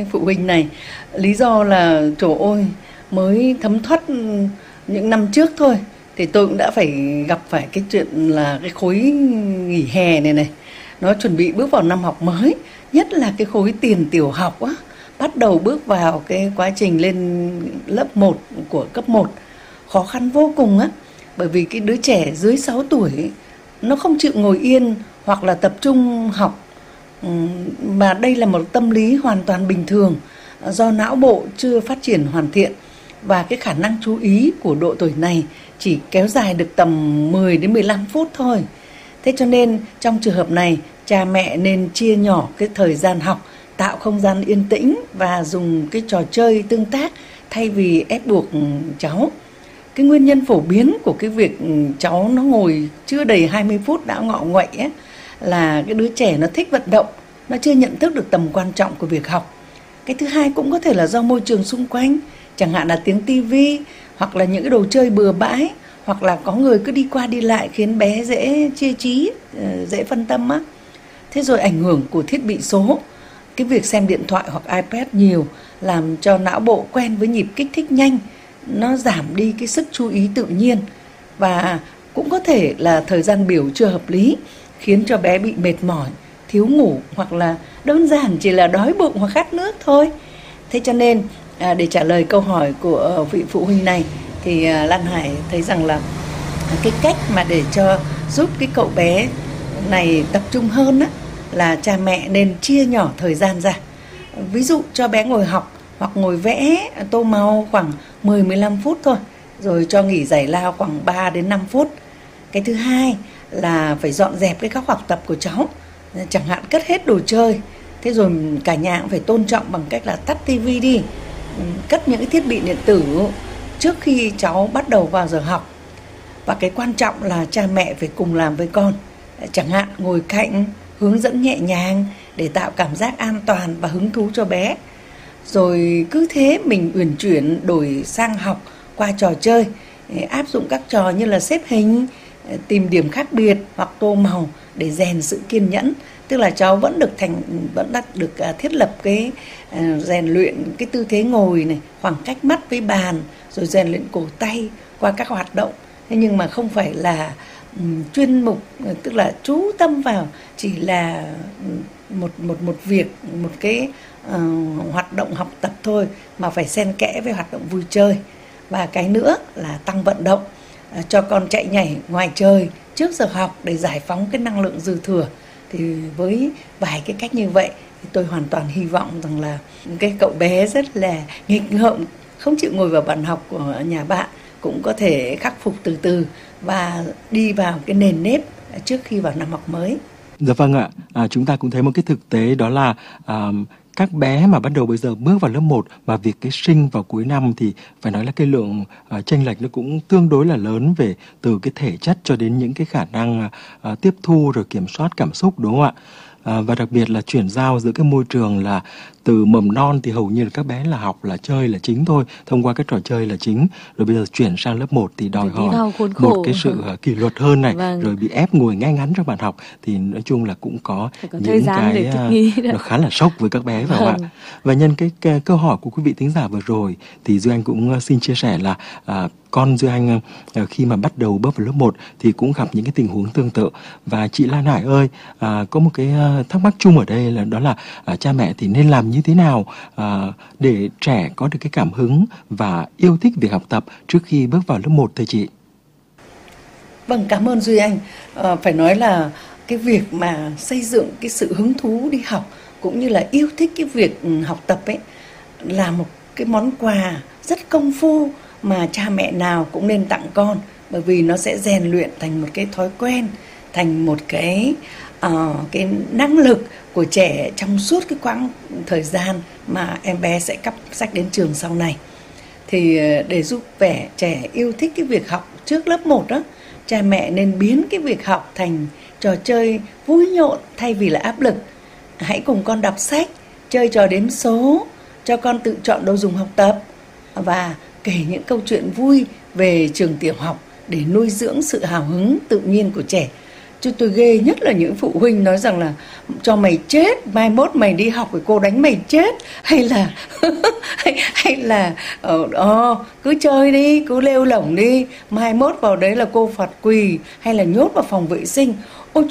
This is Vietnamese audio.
cái phụ huynh này. Lý do là trời ơi, mới thấm thoát những năm trước thôi thì tôi cũng đã phải gặp phải cái chuyện là cái khối nghỉ hè này, nó chuẩn bị bước vào năm học mới, nhất là cái khối tiền tiểu học á, bắt đầu bước vào cái quá trình lên lớp 1 của cấp 1. Khó khăn vô cùng á, bởi vì cái đứa trẻ dưới 6 tuổi nó không chịu ngồi yên hoặc là tập trung học. Mà đây là một tâm lý hoàn toàn bình thường do não bộ chưa phát triển hoàn thiện, và cái khả năng chú ý của độ tuổi này chỉ kéo dài được tầm 10 đến 15 phút thôi. Thế cho nên trong trường hợp này, cha mẹ nên chia nhỏ cái thời gian học, tạo không gian yên tĩnh và dùng cái trò chơi tương tác thay vì ép buộc cháu. Cái nguyên nhân phổ biến của cái việc cháu nó ngồi chưa đầy 20 phút đã ngọ nguậy ấy, là cái đứa trẻ nó thích vận động, nó chưa nhận thức được tầm quan trọng của việc học. Cái thứ hai cũng có thể là do môi trường xung quanh, chẳng hạn là tiếng tivi hoặc là những cái đồ chơi bừa bãi, hoặc là có người cứ đi qua đi lại khiến bé dễ chia trí, dễ phân tâm á. Thế rồi ảnh hưởng của thiết bị số, cái việc xem điện thoại hoặc iPad nhiều làm cho não bộ quen với nhịp kích thích nhanh, nó giảm đi cái sức chú ý tự nhiên. Và cũng có thể là thời gian biểu chưa hợp lý khiến cho bé bị mệt mỏi, thiếu ngủ, hoặc là đơn giản chỉ là đói bụng hoặc khát nước thôi. Thế cho nên để trả lời câu hỏi của vị phụ huynh này thì Lan Hải thấy rằng là cái cách mà để cho giúp cái cậu bé này tập trung hơn á, là cha mẹ nên chia nhỏ thời gian ra. Ví dụ cho bé ngồi học hoặc ngồi vẽ, tô màu khoảng 10-15 phút thôi, rồi cho nghỉ giải lao khoảng 3 đến 5 phút. Cái thứ hai là phải dọn dẹp cái góc học tập của cháu, chẳng hạn cất hết đồ chơi. Thế rồi cả nhà cũng phải tôn trọng bằng cách là tắt tivi đi, cất những cái thiết bị điện tử trước khi cháu bắt đầu vào giờ học. Và cái quan trọng là cha mẹ phải cùng làm với con, chẳng hạn ngồi cạnh, hướng dẫn nhẹ nhàng để tạo cảm giác an toàn và hứng thú cho bé. Rồi cứ thế mình uyển chuyển đổi sang học qua trò chơi, áp dụng các trò như là xếp hình, tìm điểm khác biệt hoặc tô màu để rèn sự kiên nhẫn. Tức là cháu vẫn được thiết lập cái rèn luyện cái tư thế ngồi này, khoảng cách mắt với bàn, rồi rèn luyện cổ tay qua các hoạt động. Thế nhưng mà không phải là chuyên mục, tức là chú tâm vào chỉ là một việc, một cái hoạt động học tập thôi, mà phải xen kẽ với hoạt động vui chơi. Và cái nữa là tăng vận động, cho con chạy nhảy ngoài trời trước giờ học để giải phóng cái năng lượng dư thừa. Thì với vài cái cách như vậy thì tôi hoàn toàn hy vọng rằng là cái cậu bé rất là nghịch ngợm, không chịu ngồi vào bàn học của nhà bạn cũng có thể khắc phục từ từ và đi vào cái nền nếp trước khi vào năm học mới. Dạ vâng ạ, chúng ta cũng thấy một cái thực tế đó là các bé mà bắt đầu bây giờ bước vào lớp 1 và việc cái sinh vào cuối năm thì phải nói là cái lượng chênh lệch nó cũng tương đối là lớn về từ cái thể chất cho đến những cái khả năng tiếp thu rồi kiểm soát cảm xúc, đúng không ạ? Và đặc biệt là chuyển giao giữa cái môi trường là từ mầm non thì hầu như là các bé là học là chơi là chính thôi, thông qua cái trò chơi là chính, rồi bây giờ chuyển sang lớp 1 thì đòi hỏi một cái sự kỷ luật hơn này, rồi bị ép ngồi ngay ngắn trong bàn học, thì nói chung là cũng có những cái nó khá là sốc với các bé, phải không ạ? Và nhân cái câu hỏi của quý vị thính giả vừa rồi thì Duy Anh cũng xin chia sẻ là con Duy Anh khi mà bắt đầu bước vào lớp 1 thì cũng gặp những cái tình huống tương tự. Và chị Lan Hải ơi, có một cái thắc mắc chung ở đây là đó là cha mẹ thì nên làm như thế nào để trẻ có được cái cảm hứng và yêu thích việc học tập trước khi bước vào lớp 1 thưa chị? Vâng, cảm ơn Duy Anh. Phải nói là cái việc mà xây dựng cái sự hứng thú đi học cũng như là yêu thích cái việc học tập ấy là một cái món quà rất công phu mà cha mẹ nào cũng nên tặng con, bởi vì nó sẽ rèn luyện thành một cái thói quen, thành một cái năng lực của trẻ trong suốt cái quãng thời gian mà em bé sẽ cắp sách đến trường sau này. Thì để giúp trẻ yêu thích cái việc học trước lớp 1 đó, cha mẹ nên biến cái việc học thành trò chơi vui nhộn thay vì là áp lực. Hãy cùng con đọc sách, chơi trò đếm số, cho con tự chọn đồ dùng học tập và kể những câu chuyện vui về trường tiểu học để nuôi dưỡng sự hào hứng tự nhiên của trẻ. chứ tôi ghê nhất là những phụ huynh nói rằng là cho mày chết, mai mốt mày đi học thì cô đánh mày chết, hay là hay là cứ chơi đi, cứ lêu lổng đi, mai mốt vào đấy là cô phạt quỳ, hay là nhốt vào phòng vệ sinh. Ôi